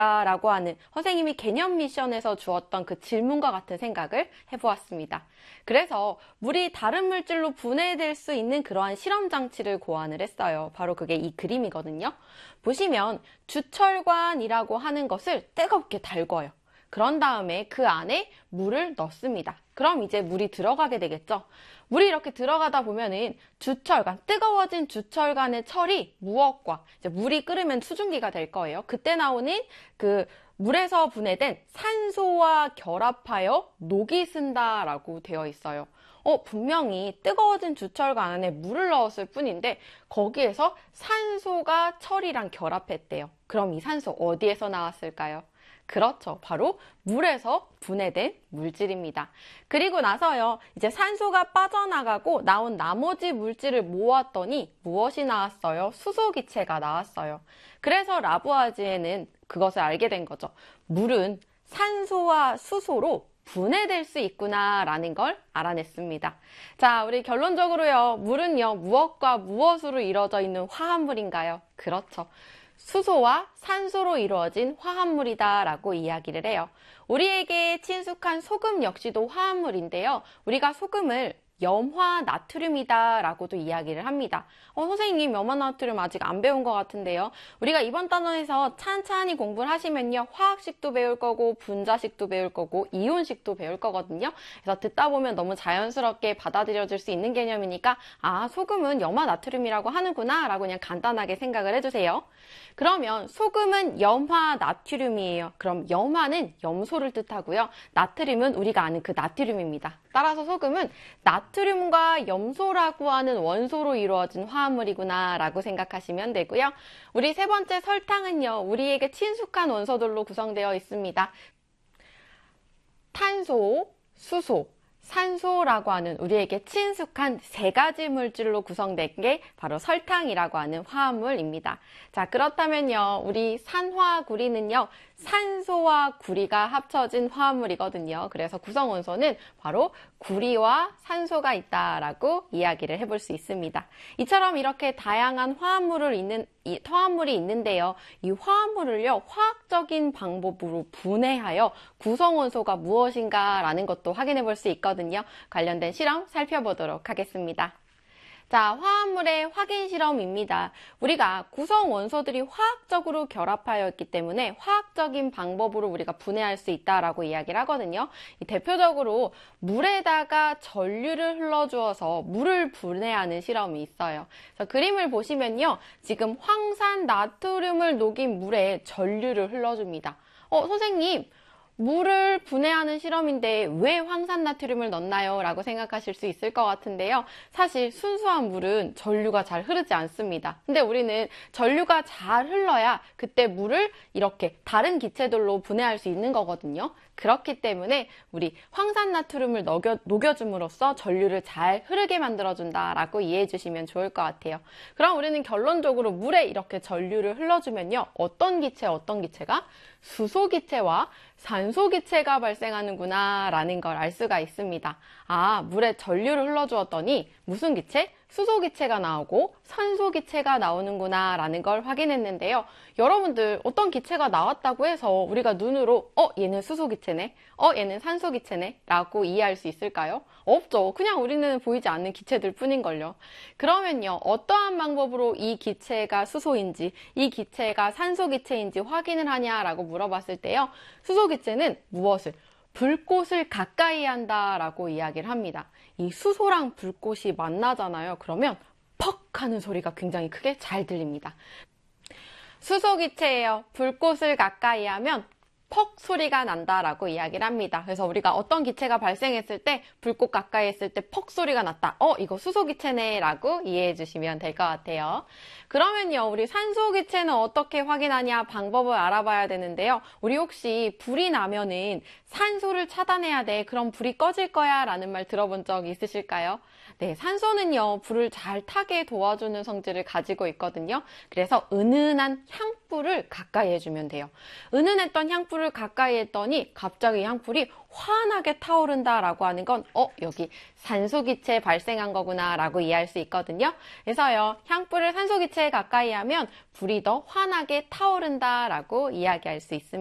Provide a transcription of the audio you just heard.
라고 하는 선생님이 개념 미션에서 주었던 그 질문과 같은 생각을 해보았습니다. 그래서 물이 다른 물질로 분해될 수 있는 그러한 실험 장치를 고안을 했어요. 바로 그게 이 그림이거든요. 보시면 주철관이라고 하는 것을 뜨겁게 달궈요. 그런 다음에 그 안에 물을 넣습니다. 그럼 이제 물이 들어가게 되겠죠. 물이 이렇게 들어가다 보면은 주철관, 뜨거워진 주철관의 철이 무엇과 이제 물이 끓으면 수증기가 될 거예요. 그때 나오는 그 물에서 분해된 산소와 결합하여 녹이 쓴다라고 되어 있어요. 분명히 뜨거워진 주철관 안에 물을 넣었을 뿐인데 거기에서 산소가 철이랑 결합했대요. 그럼 이 산소 어디에서 나왔을까요? 그렇죠. 바로 물에서 분해된 물질입니다. 그리고 나서요, 이제 산소가 빠져나가고 나온 나머지 물질을 모았더니 무엇이 나왔어요? 수소기체가 나왔어요. 그래서 라부아지에는 그것을 알게 된 거죠. 물은 산소와 수소로 분해될 수 있구나라는 걸 알아냈습니다. 자, 우리 결론적으로요, 물은요, 무엇과 무엇으로 이루어져 있는 화합물인가요? 그렇죠. 수소와 산소로 이루어진 화합물이다 라고 이야기를 해요. 우리에게 친숙한 소금 역시도 화합물인데요. 우리가 소금을 염화나트륨이다 라고도 이야기를 합니다. 선생님, 염화나트륨 아직 안 배운 것 같은데요. 우리가 이번 단원에서 찬찬히 공부를 하시면요, 화학식도 배울 거고 분자식도 배울 거고 이온식도 배울 거거든요. 그래서 듣다 보면 너무 자연스럽게 받아들여질 수 있는 개념이니까 소금은 염화나트륨이라고 하는구나 라고 그냥 간단하게 생각을 해주세요. 그러면 소금은 염화나트륨이에요. 그럼 염화는 염소를 뜻하고요. 나트륨은 우리가 아는 그 나트륨입니다. 따라서 소금은 나트륨과 염소라고 하는 원소로 이루어진 화합물이구나 라고 생각하시면 되고요. 우리 세 번째 설탕은요, 우리에게 친숙한 원소들로 구성되어 있습니다. 탄소, 수소, 산소라고 하는 우리에게 친숙한 세 가지 물질로 구성된 게 바로 설탕이라고 하는 화합물입니다. 자, 그렇다면요, 우리 산화구리는요, 산소와 구리가 합쳐진 화합물이거든요. 그래서 구성원소는 바로 구리와 산소가 있다라고 이야기를 해볼 수 있습니다. 이처럼 이렇게 다양한 화합물이 있는데요. 이 화합물을요, 화학적인 방법으로 분해하여 구성원소가 무엇인가라는 것도 확인해 볼 수 있거든요. 관련된 실험 살펴보도록 하겠습니다. 자, 화합물의 확인 실험입니다. 우리가 구성 원소들이 화학적으로 결합하여 있기 때문에 화학적인 방법으로 우리가 분해할 수 있다라고 이야기를 하거든요. 대표적으로 물에다가 전류를 흘러주어서 물을 분해하는 실험이 있어요. 그래서 그림을 보시면요, 지금 황산 나트륨을 녹인 물에 전류를 흘러줍니다. 선생님, 물을 분해하는 실험인데 왜 황산나트륨을 넣나요? 라고 생각하실 수 있을 것 같은데요. 사실 순수한 물은 전류가 잘 흐르지 않습니다. 근데 우리는 전류가 잘 흘러야 그때 물을 이렇게 다른 기체들로 분해할 수 있는 거거든요. 그렇기 때문에 우리 황산나트륨을 녹여줌으로써 전류를 잘 흐르게 만들어준다라고 이해해 주시면 좋을 것 같아요. 그럼 우리는 결론적으로 물에 이렇게 전류를 흘러주면요, 어떤 기체가 수소기체와 산소기체가 발생하는구나 라는 걸 알 수가 있습니다. 물에 전류를 흘러주었더니 무슨 기체? 수소기체가 나오고 산소기체가 나오는구나 라는 걸 확인했는데요. 여러분들 어떤 기체가 나왔다고 해서 우리가 눈으로 얘는 수소기체네, 얘는 산소기체네 라고 이해할 수 있을까요? 없죠. 그냥 우리는 보이지 않는 기체들 뿐인걸요. 그러면요, 어떠한 방법으로 이 기체가 수소인지 이 기체가 산소기체인지 확인을 하냐라고 물어봤을 때요, 수소기체는 무엇을? 불꽃을 가까이 한다라고 이야기를 합니다. 이 수소랑 불꽃이 만나잖아요. 그러면 퍽 하는 소리가 굉장히 크게 잘 들립니다. 수소기체예요. 불꽃을 가까이 하면 퍽 소리가 난다라고 이야기를 합니다. 그래서 우리가 어떤 기체가 발생했을 때, 불꽃 가까이 했을 때 퍽 소리가 났다. 이거 수소기체네 라고 이해해 주시면 될 것 같아요. 그러면요, 우리 산소기체는 어떻게 확인하냐 방법을 알아봐야 되는데요. 우리 혹시 불이 나면은 산소를 차단해야 돼. 그럼 불이 꺼질 거야 라는 말 들어본 적 있으실까요? 네, 산소는요, 불을 잘 타게 도와주는 성질을 가지고 있거든요. 그래서 은은한 향불을 가까이 해주면 돼요. 은은했던 향불을 가까이 했더니 갑자기 향불이 환하게 타오른다라고 하는 건 여기 산소기체 발생한 거구나 라고 이해할 수 있거든요. 그래서요, 향불을 산소기체에 가까이 하면 불이 더 환하게 타오른다라고 이야기할 수 있습니다.